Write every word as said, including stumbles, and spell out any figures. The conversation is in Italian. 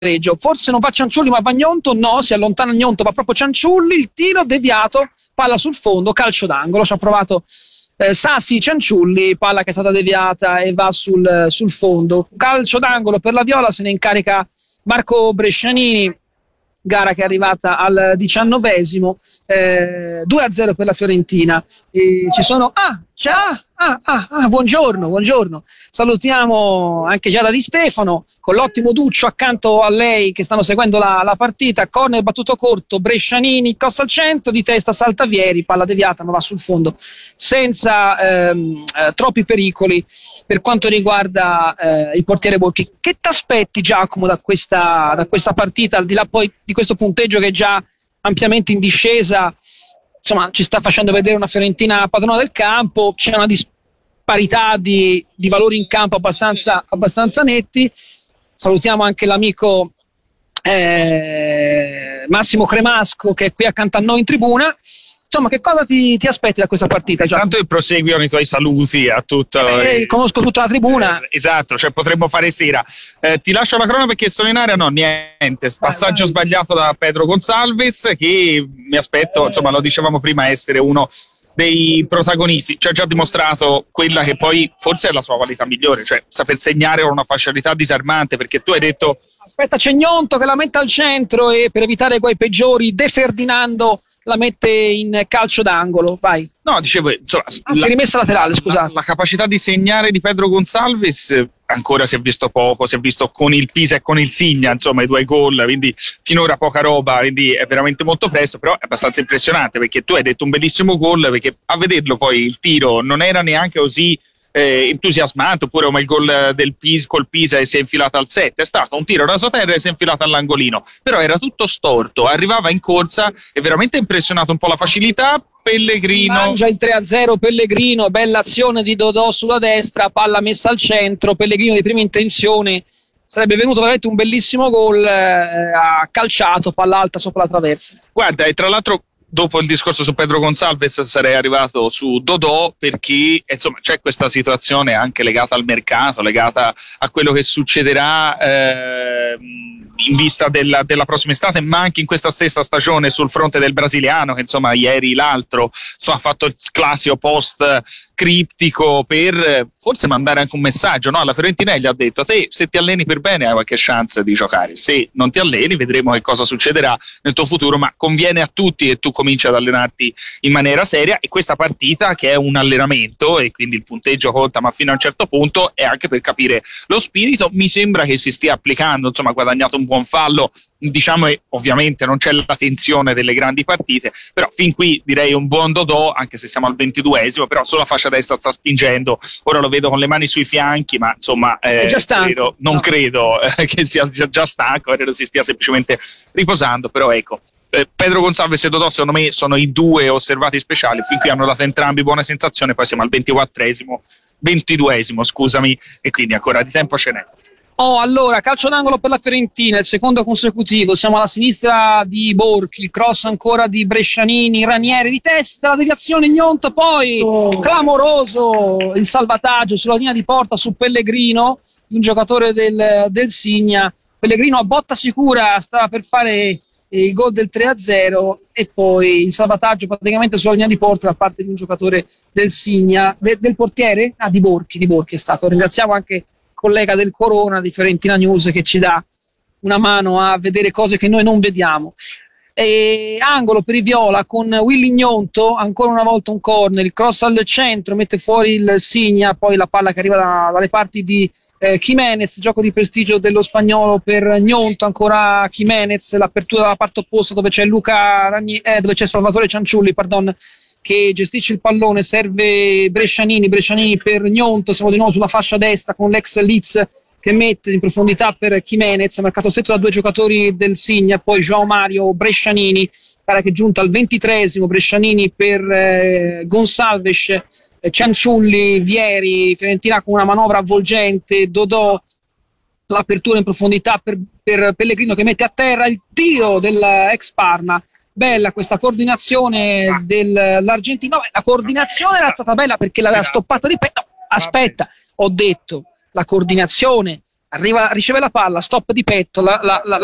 pareggio. Forse non va Cianciulli ma va Gnonto, no, si allontana Gnonto, va proprio Cianciulli, il tiro deviato, palla sul fondo, calcio d'angolo, ci ha provato eh, Sassi Cianciulli, palla che è stata deviata e va sul, sul fondo, calcio d'angolo per la Viola, se ne incarica Marco Brescianini, gara che è arrivata al diciannovesimo, eh, due a zero per la Fiorentina. E ci sono ah, già, ah, ah, ah, buongiorno, buongiorno. Salutiamo anche Giada Di Stefano con l'ottimo Duccio accanto a lei che stanno seguendo la, la partita. Corner battuto corto, Brescianini cross al centro, di testa salta Vieri, palla deviata ma va sul fondo senza ehm, eh, troppi pericoli per quanto riguarda eh, il portiere Borchi. Che ti aspetti, Giacomo, da questa, da questa partita, al di là poi di questo punteggio che è già ampiamente in discesa? Insomma, ci sta facendo vedere una Fiorentina padrona del campo, c'è una disparità di, di valori in campo abbastanza, abbastanza netti. Salutiamo anche l'amico eh, Massimo Cremasco che è qui accanto a noi in tribuna. Insomma, che cosa ti, ti aspetti da questa partita? Intanto che proseguono i tuoi saluti a tutta eh, conosco tutta la tribuna. Eh, esatto, cioè potremmo fare sera. Eh, ti lascio la cronaca perché sono in area, no, niente. Passaggio vai, vai. sbagliato da Pedro Gonçalves, che mi aspetto, insomma, lo dicevamo prima, essere uno dei protagonisti. Ci ha già dimostrato quella che poi forse è la sua qualità migliore, cioè saper segnare con una facilità disarmante, perché tu hai detto aspetta, c'è Gnonto che la mette al centro e per evitare guai peggiori De Ferdinando la mette in calcio d'angolo, vai. No, dicevo, insomma, Anzi, la, rimessa laterale, scusate. La, la capacità di segnare di Pedro Gonçalves ancora si è visto poco, si è visto con il Pisa e con il Signa, insomma, i due gol, quindi finora poca roba, quindi è veramente molto presto, però è abbastanza impressionante, perché tu hai detto un bellissimo gol, perché a vederlo poi il tiro non era neanche così Eh, entusiasmante, oppure come il gol del Pisa, col Pisa e si è infilata al sette, è stato un tiro raso terra e si è infilata all'angolino, però era tutto storto, arrivava in corsa e veramente impressionato un po' la facilità. Pellegrino si mangia il tre a zero Pellegrino, bella azione di Dodò sulla destra, palla messa al centro, Pellegrino di prima intenzione, sarebbe venuto veramente un bellissimo gol, eh, ha calciato, palla alta sopra la traversa. Guarda, e tra l'altro dopo il discorso su Pedro Gonçalves sarei arrivato su Dodò, perché insomma c'è questa situazione anche legata al mercato, legata a quello che succederà eh, in vista della, della prossima estate, ma anche in questa stessa stagione sul fronte del brasiliano, che insomma ieri l'altro so, ha fatto il classico post criptico per forse mandare anche un messaggio, no? Alla Fiorentina gli ha detto: te se ti alleni per bene hai qualche chance di giocare, se non ti alleni vedremo che cosa succederà nel tuo futuro, ma conviene a tutti che tu cominci ad allenarti in maniera seria, e questa partita, che è un allenamento e quindi il punteggio conta ma fino a un certo punto, è anche per capire lo spirito. Mi sembra che si stia applicando, insomma ha guadagnato un buon fallo, diciamo, e ovviamente non c'è la tensione delle grandi partite, però fin qui direi un buon Dodò, anche se siamo al ventiduesimo, però sulla fascia destra sta spingendo, ora lo vedo con le mani sui fianchi, ma insomma eh, credo, non no. credo eh, che sia già, già stanco, credo si stia semplicemente riposando, però ecco, eh, Pedro Gonçalves e Dodò secondo me sono i due osservati speciali, fin qui hanno dato entrambi buone sensazioni, poi siamo al ventiquattresimo, ventiduesimo scusami, e quindi ancora di tempo ce n'è. Oh, allora, calcio d'angolo per la Fiorentina, il secondo consecutivo, siamo alla sinistra di Borchi, il cross ancora di Brescianini, Ranieri di testa, la deviazione Gnonto, poi oh. clamoroso il salvataggio sulla linea di porta su Pellegrino, un giocatore del, del Signa. Pellegrino a botta sicura stava per fare il gol del tre a zero e poi il salvataggio praticamente sulla linea di porta da parte di un giocatore del Signa, de, del portiere? Ah, di Borchi, di Borchi è stato. Ringraziamo anche collega del Corona di Fiorentina News che ci dà una mano a vedere cose che noi non vediamo. E angolo per i Viola con Willy Gnonto, ancora una volta un corner, il cross al centro, mette fuori il Signa, poi la palla che arriva da, dalle parti di eh, Jimenez, gioco di prestigio dello spagnolo per Gnonto, ancora Jimenez, l'apertura dalla parte opposta dove c'è Luca Ragni- eh, dove c'è Salvatore Cianciulli, pardon, che gestisce il pallone, serve Brescianini, Brescianini per Gnonto, siamo di nuovo sulla fascia destra con l'ex Leeds che mette in profondità per Jimenez, marcato stretto da due giocatori del Signa, poi João Mario, Brescianini, pare che è giunta al ventitreesimo, Brescianini per eh, Gonçalves, eh, Cianciulli, Vieri, Fiorentina con una manovra avvolgente, Dodò, l'apertura in profondità per, per Pellegrino che mette a terra, il tiro dell'ex Parma. Bella questa coordinazione dell'argentino. Beh, la coordinazione era stata bella perché l'aveva stoppata di petto. No, aspetta, ho detto la coordinazione arriva, riceve la palla, stop di petto, la, la, la,